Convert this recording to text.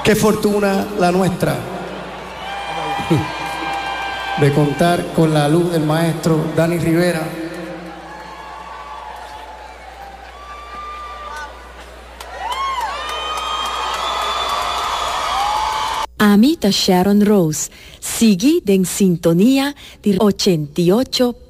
Qué fortuna la nuestra de contar con la luz del maestro Dani Rivera. Amita Sharon Rose, sigui in sintonia di 88